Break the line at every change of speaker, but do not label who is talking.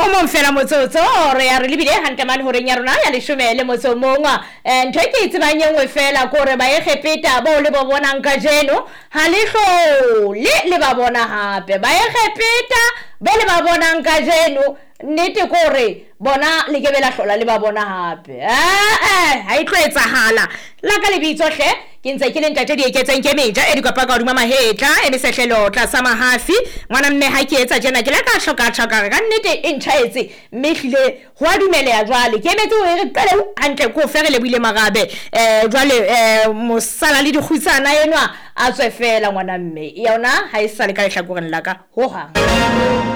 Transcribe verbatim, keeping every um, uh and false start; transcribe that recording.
o mo fela motsotso re ya re lebile hantle mane hore nya rona ya leshome le motso mongwa ntho ke tsebang engwe fela ko re ba e khepeta bo le bo bonang ka jeno ha le hlole le ba bona hape ba e khepeta be le ba bonang ka jeno nnete kore bona le ke bela hlola le ba bona hape eh ha e tloetsa hala la ka le bitso hle ke ntse ke le ntate di eketseng ke meja e di kopa ka hodima mahetla e be sehlelo tla sa mahafi ngwana mme ha ke etsa jena ke la ka hloka hloka ka nnete e nthaetse mme hlile ho a dumeleha jwale ke emetse ho re pele hantle ko fere le buile magabe eh jwale eh mosala le dikhutsana enwa a tswe fela ngwana mme yona ha e sa le ka lehlakoreng la ka ho hang